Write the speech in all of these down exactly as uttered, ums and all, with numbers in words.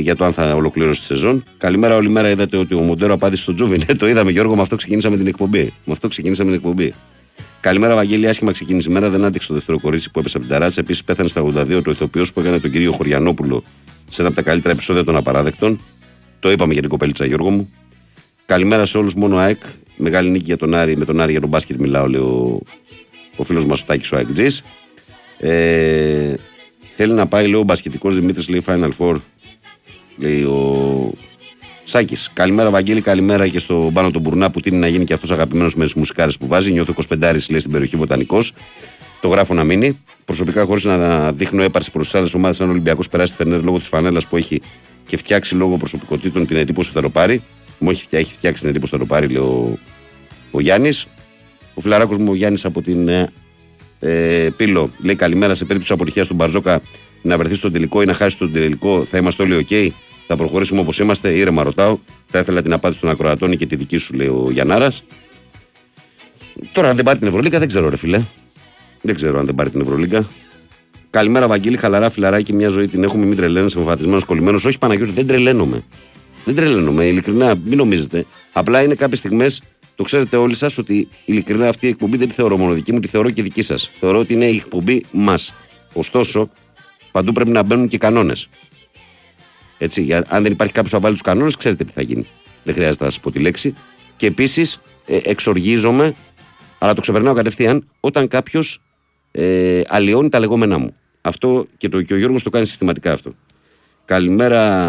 για το αν θα ολοκληρώσει τη σεζόν. Καλημέρα, όλη μέρα είδατε ότι ο Μοντέρο απάντησε στον Τζούβι. Ναι, το είδαμε, Γιώργο, με αυτό ξεκινήσαμε την εκπομπή. Με αυτό ξεκινήσαμε την εκπομπή. Καλημέρα, Βαγγέλη, άσχημα ξεκίνησε η μέρα. Δεν άντεξε το δεύτερο κορίτσι που έπεσε από την ταράτσα. Επίσης, πέθανε στα ογδόντα δύο το ηθοποιός που έκανε τον κύριο Χωριανόπουλο σε ένα από τα καλύτερα επεισόδια των απαράδεκτων. Το είπαμε για την κοπέλιτσα, Γιώργο μου. Καλημέρα σε όλους, μόνο ΑΕΚ. Μεγάλη νίκη για τον Άρη. Με τον Άρη για τον μπάσκετ μιλάω, λέει ο, ο φίλος μας ο Τάκης ο ΑΕΚΤΖΙς. Ε, θέλει να πάει, λέει ο μπασκετικός Δημήτρης, λέει Final Four. Λέει ο Σάκης. Καλημέρα, Βαγγέλη, καλημέρα και στο Πάνο τον Μπουρνά που τίνει να γίνει και αυτός αγαπημένος με τις μουσικάρες που βάζει. Νιώθω είκοσι πέντε, λέει στην περιοχή Βοτανικός. Το γράφω να μείνει. Προσωπικά, χωρίς να δείχνω έπαρση προς τις άλλες ομάδες, αν ο Ολυμπιακός περάσει τη Φενέρ λόγω της φανέλας που έχει και φτιάξει λόγω προσωπικότητων την εντύπωση που θα το πάρει. Μου έχει φτιάξει, έχει φτιάξει την εντύπωση που θα το πάρει, λέει ο, ο Γιάννης. Ο φιλαράκος μου ο Γιάννης από την ε, ε, Πύλο λέει καλημέρα. Σε περίπτωση αποτυχίας του Μπαρζόκα να βρεθεί στον τελικό ή να χάσει τον τελικό, θα είμαστε όλοι OK. Θα προχωρήσουμε όπως είμαστε. Ήρεμα, ρωτάω. Θα ήθελα την απάντηση των ακροατών και τη δική σου, λέει ο Γιαννάρας. Τώρα, αν δεν πάρει την Ευρωλίγκα, δεν ξέρω, ρε φιλέ. Δεν ξέρω αν δεν πάρει την Ευρωλίγκα. Καλημέρα, Βαγγέλη. Χαλαρά, φιλαράκι, μια ζωή την έχουμε. Μην τρελαίνεσαι, εμφανισμένος, κολλημένος. Όχι, Παναγιώτη, δεν τρελαίνομαι. Δεν τρελαίνομαι, ειλικρινά, μην νομίζετε. Απλά είναι κάποιες στιγμές, το ξέρετε όλοι σας, ότι ειλικρινά αυτή η εκπομπή δεν τη θεωρώ μόνο δική μου, τη θεωρώ και δική σας. Θεωρώ ότι είναι η εκπομπή μας. Ωστόσο, παντού πρέπει να μπαίνουν και κανόνες. Έτσι, για, αν δεν υπάρχει κάποιος να βάλει τους κανόνες, ξέρετε τι θα γίνει. Δεν χρειάζεται να σας πω τη λέξη. Και επίσης, ε, εξοργίζομαι, αλλά το ξεπερνάω κατευθείαν, όταν κάποιος ε, αλλοιώνει τα λεγόμενά μου. Αυτό και, το, και ο Γιώργος το κάνει συστηματικά αυτό. Καλημέρα.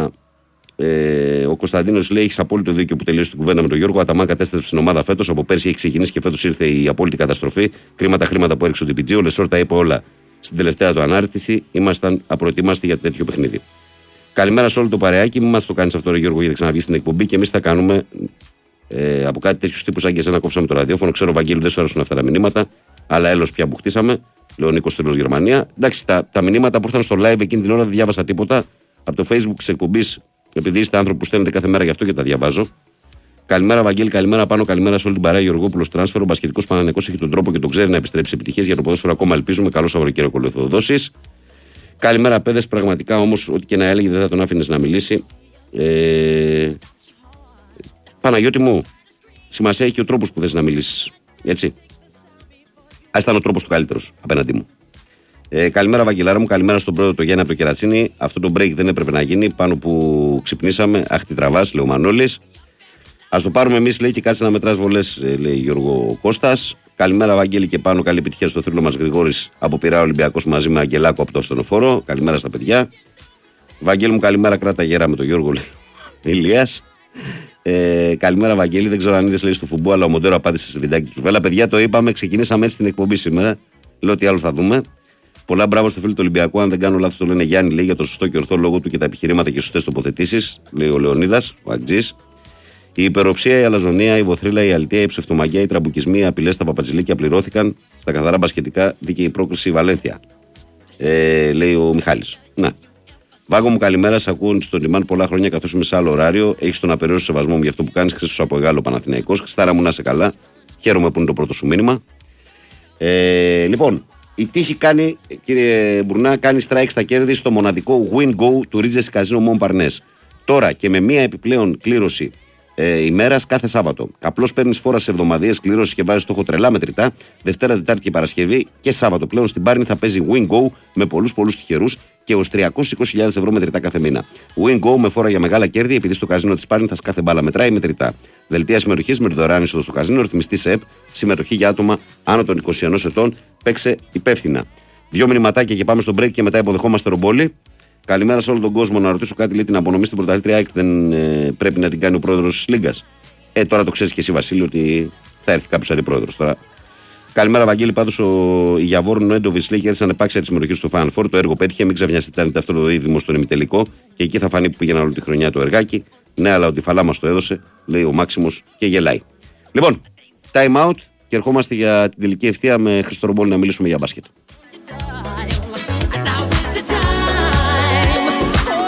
Ε, ο Κωνσταντίνος λέει: έχεις απόλυτο δίκιο που τελείωσε την κουβέντα με τον Γιώργο. Αταμάν κατέστρεψε την ομάδα φέτος. Από πέρσι έχει ξεκινήσει και φέτος ήρθε η απόλυτη καταστροφή. Κρίμα τα χρήματα που έριξε ο ντι πι τζι. Ο Λεσόρ τα είπε όλα στην τελευταία του ανάρτηση. Ήμασταν απροετοίμαστοι για τέτοιο παιχνίδι. Καλημέρα σε όλο το παρεάκι. Μην μας το κάνεις αυτό, ρε Γιώργο, γιατί ξαναβγεί στην εκπομπή και εμείς θα κάνουμε ε, από κάτι τέτοιου τύπου σαν και εσένα. Κόψαμε το ραδιόφωνο. Ξέρω, Βαγγέλη, δεν σου αρέσουν αυτά τα μηνύματα. Αλλά έλος πια που χτίσαμε. Λέω Νίκος Τρίλος Γερμανία. Εντάξει, τα, τα μηνύματα που ήρθαν στο live εκείνη την ώρα δεν διάβασα τίποτα. Από το Facebook τη εκπομπή. Επειδή είστε άνθρωποι που στέλνετε κάθε μέρα γι' αυτό και τα διαβάζω. Καλημέρα, Βαγγέλη, καλημέρα πάνω, καλημέρα σε όλη την παρέα. Γεωργόπουλος Τράνσφερο. Ο μπασκετικός Παναθηναϊκός έχει τον τρόπο και τον ξέρει να επιστρέψει επιτυχίες για το ποδόσφαιρο. Ακόμα ελπίζουμε. Καλό Σαββατοκύριακο, λέει ο Θεοδόσης. Καλημέρα, παιδες. Πραγματικά όμως, ό,τι και να έλεγε δεν θα τον άφηνες να μιλήσει. Ε... Παναγιώτη μου, σημασία έχει και ο τρόπος που θες να μιλήσεις. Έτσι. Α ήταν ο τρόπος του καλύτερος απέναντί μου. Ε, καλημέρα, Βαγγελάρα μου. Καλημέρα στον πρόεδρο του Γιάννη από το Κερατσίνι. Αυτό το break δεν έπρεπε να γίνει. Πάνω που ξυπνήσαμε. Αχ, τι τραβάς, λέει ο Μανώλης. Ας το πάρουμε εμείς, λέει, και κάτσε να μετράς βολές, λέει Γιώργο Κώστας. Καλημέρα, Βαγγέλη, και πάνω. Καλή επιτυχία στο θρύλο μας Γρηγόρης από Πειραιά Ολυμπιακός μαζί με Αγγελάκο από το Ασθενοφόρο. Καλημέρα στα παιδιά. Βαγγέλη μου, καλημέρα, κράτα γερά με τον Γιώργο, λέει Ηλίας. Ε, καλημέρα, Βαγγέλη. Δεν ξέρω αν είδες, λέει, στο φουμπού, αλλά ο Μοντέρο απάντησε σε βιντεάκι του Βέλα. Παιδιά, το είπαμε, ξεκινήσαμε έτσι την εκπομπή σήμερα. Λέω τι άλλο θα δούμε. Πολλά μπράβο στο φίλο του Ολυμπιακού. Αν δεν κάνω λάθος, το λένε Γιάννη, λέει, για το σωστό και ορθό λόγο του και τα επιχειρήματα και σωστές τοποθετήσεις, λέει ο Λεωνίδας, ο Αγτζής. Η υπεροψία, η αλαζονία, η βοθρίλα, η αλητεία, η ψευτομαγιά, οι τραμπουκισμοί, οι απειλές στα παπατζηλίκια πληρώθηκαν στα καθαρά μπασκετικά. Δίκαιη πρόκριση η Βαλένθια. Ε, λέει ο Μιχάλης. Να. Βάγκο μου, καλημέρα. Σε ακούω στον Ιμάν πολλά χρόνια καθώς είμαι σε άλλο ωράριο. Έχεις τον απεριόριστο σεβασμό μου για αυτό που κάνεις. Χρήστος από Εγάλο Παναθηναϊκός. Χριστάρα μου, να είσαι καλά. Χαίρομαι που είναι το πρώτο σου μήνυμα. Ε, λοιπόν. Η τύχη κάνει, κύριε Μπουρνά, κάνει strike στα κέρδη στο μοναδικό win go του Ρίτζες Καζίνο Μομπαρνές. Τώρα και με μία επιπλέον κλήρωση ε, ημέρας κάθε Σάββατο. Απλώς παίρνεις φόρα σε εβδομαδιαίες κλήρωση και βάζεις στόχο τρελά μετρητά. Δευτέρα, Τετάρτη και Παρασκευή και Σάββατο. Πλέον στην Πάρνη θα παίζει win go με πολλούς πολλούς τυχερούς και ως τριακόσιες είκοσι χιλιάδες ευρώ μετρητά κάθε μήνα. Win go με φόρα για μεγάλα κέρδη, επειδή στο καζίνο της Πάρνη θα κάθε μπάλα μετράει μετρητά. Δελτία συμμετοχής με δωρεάν είσοδο στο καζίνο, ρυθμιστή σε ΕΠ, συμμετοχή για άτομα άνω των είκοσι ενός ετών. Παίξε υπεύθυνα. Δύο μηνυματάκια και πάμε στο break και μετά υποδεχόμαστε ρομπόλι. Καλημέρα σε όλο τον κόσμο. Να ρωτήσω κάτι, λέει, την απονομή στην πρωταθλήτρια ΑΕΚ δεν ε, πρέπει να την κάνει ο πρόεδρος της Λίγκας. Ε, τώρα το ξέρεις και εσύ, Βασίλη, ότι θα έρθει κάποιος αντιπρόεδρος τώρα. Καλημέρα, Βαγγέλη. Πάντως ο Ιαβόρ Νόεντοβιτς λέει: κέρδισαν επάξια τη συμμετοχή στο Final Four. Το έργο πέτυχε. Μην ξαφνιαστείτε, ήταν αυτό το δίδυμο στον ημιτελικό. Και εκεί θα φανεί που πήγαιναν όλη τη χρονιά το εργάκι. Ναι, αλλά ότι φαλά μας το έδωσε, λέει ο Μάξιμος και γελάει. Λοιπόν, time out και ερχόμαστε για την τελική ευθεία με Χρήστο Ρομπόλη να μιλήσουμε για μπάσκετ.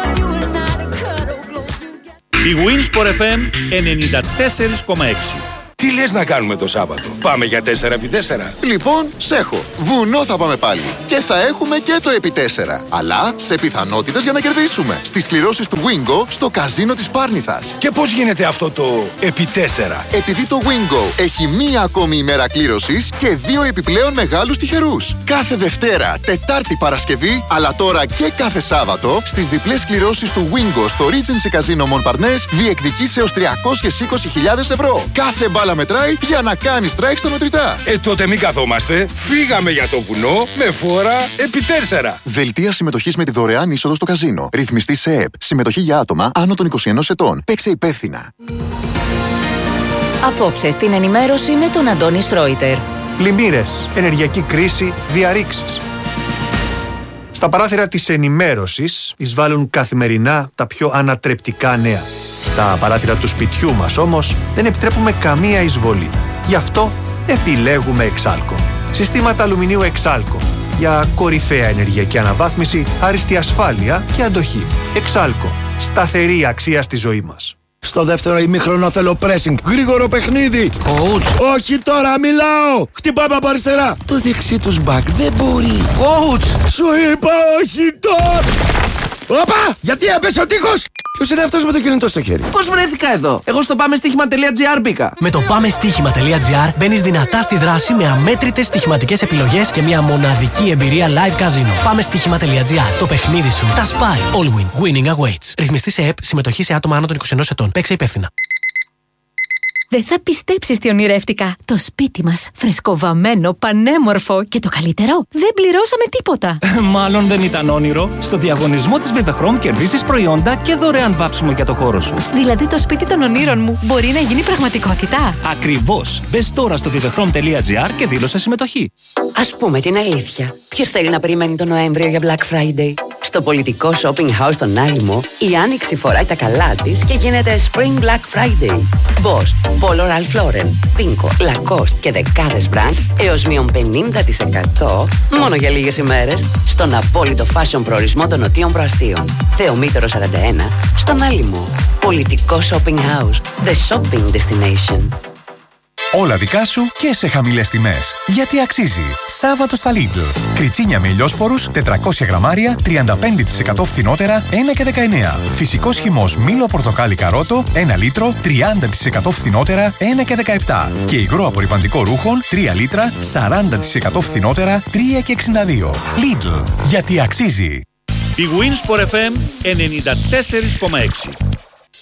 Η Winsport εφ εμ ενενήντα τέσσερα κόμμα έξι. Τι λες να κάνουμε το Σάββατο? Πάμε για τέσσερα επί τέσσερα. Λοιπόν, σ' έχω. Βουνό θα πάμε πάλι. Και θα έχουμε και το επί τέσσερα. Αλλά σε πιθανότητες για να κερδίσουμε. Στις κληρώσεις του Wingo στο καζίνο της Πάρνηθας. Και πώς γίνεται αυτό το επί τέσσερα? Επειδή το Wingo έχει μία ακόμη ημέρα κλήρωσης και δύο επιπλέον μεγάλους τυχερούς. Κάθε Δευτέρα, Τετάρτη, Παρασκευή, αλλά τώρα και κάθε Σάββατο, στις διπλές κληρώσεις του Wingo στο Regency Casino Montparnasse διεκδικείς έως τριακόσιες είκοσι χιλιάδες ευρώ. Κάθε μπάλα μετράει για να κάνει strike στα μετρητά. Ε, τότε μην καθόμαστε. Φύγαμε για το βουνό με φόρα επί τέσσερα. Δελτία συμμετοχής με τη δωρεάν είσοδο στο καζίνο. Ρυθμιστή σε ΕΕΠ. Συμμετοχή για άτομα άνω των είκοσι ενός ετών. Παίξε υπεύθυνα. Απόψε στην ενημέρωση με τον Αντώνη Σρόιτερ. Πλημμύρες, ενεργειακή κρίση, διαρρήξεις. Στα παράθυρα της ενημέρωσης εισβάλλουν καθημερινά τα πιο ανατρεπτικά νέα. Στα παράθυρα του σπιτιού μας όμως δεν επιτρέπουμε καμία εισβολή. Γι' αυτό επιλέγουμε Εξάλκο. Συστήματα αλουμινίου Εξάλκο. Για κορυφαία ενεργειακή αναβάθμιση, άριστη ασφάλεια και αντοχή. Εξάλκο. Σταθερή αξία στη ζωή μας. Στο δεύτερο ημίχρονο θέλω pressing. Γρήγορο παιχνίδι. Coach. Όχι τώρα, μιλάω. Χτυπάμε από αριστερά. Το δεξί τους μπακ δεν μπορεί. Coach. Σου είπα όχι τώρα. Όπα! Γιατί έπεσε ο τείχος! Ποιος είναι αυτός με το κινητό στο χέρι? Πώς βρέθηκα εδώ? Εγώ στο πάμε στοίχημα τελεία τζι άρ μπήκα. Με το πάμε στοίχημα τελεία τζι άρ μπαίνεις δυνατά στη δράση με αμέτρητες στοιχηματικές επιλογές και μια μοναδική εμπειρία live casino. Πάμε στοίχημα τελεία τζι άρ. Το παιχνίδι σου τα σπάει. All win. Winning awaits. Ρυθμιστή σε ΕΕΠ. Συμμετοχή σε άτομα άνω των είκοσι ενός ετών. Παίξε υπεύθυνα. Δεν θα πιστέψεις τι ονειρεύτηκα. Το σπίτι μας, φρεσκοβαμμένο, πανέμορφο και το καλύτερο, δεν πληρώσαμε τίποτα. Μάλλον δεν ήταν όνειρο. Στο διαγωνισμό της Vivechrome κερδίσεις προϊόντα και δωρεάν βάψιμο για το χώρο σου. Δηλαδή το σπίτι των ονείρων μου μπορεί να γίνει πραγματικότητα. Ακριβώς. Μπες τώρα στο vivechrome τελεία τζι άρ και δήλωσε συμμετοχή. Ας πούμε την αλήθεια. Ποιος θέλει να περιμένει τον Νοέμβριο για Black Friday? Στο πολιτικό shopping house στον Άλυμο, η Άνοιξη φοράει τα καλά της και γίνεται Spring Black Friday. Boss, Polo Ralph Lauren, Pinko, Lacoste και δεκάδες brands έως μείον πενήντα τοις εκατό μόνο για λίγες ημέρες στον απόλυτο fashion προορισμό των Νοτίων Προαστίων. Θεομήτωρο σαράντα ένα, στον Άλυμο. Πολιτικό shopping house, the shopping destination. Όλα δικά σου και σε χαμηλές τιμές. Γιατί αξίζει. Σάββατο στα Lidl. Κριτσίνια με ηλιόσπορους τετρακόσια γραμμάρια τριάντα πέντε τοις εκατό φθηνότερα ένα και δεκαεννέα. Φυσικός χυμός μήλο πορτοκάλι καρότο ένα λίτρο τριάντα τοις εκατό φθηνότερα ένα και δεκαεπτά. Και υγρό απορρυπαντικό ρούχων τρία λίτρα σαράντα τοις εκατό φθηνότερα τρία και εξήντα δύο. Lidl. Γιατί αξίζει. Η Winsport εφ εμ ενενήντα τέσσερα κόμμα έξι.